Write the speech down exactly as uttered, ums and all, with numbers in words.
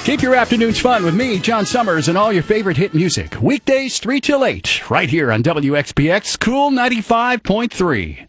Keep your afternoons fun with me, John Summers, and all your favorite hit music. Weekdays three till eight, right here on W X P X Cool ninety-five point three.